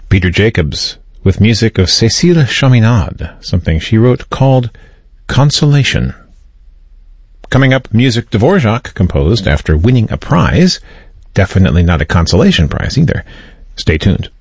Peter Jacobs, with music of Cécile Chaminade, something she wrote called Consolation. Coming up, music Dvorak composed after winning a prize. Definitely not a consolation prize either. Stay tuned.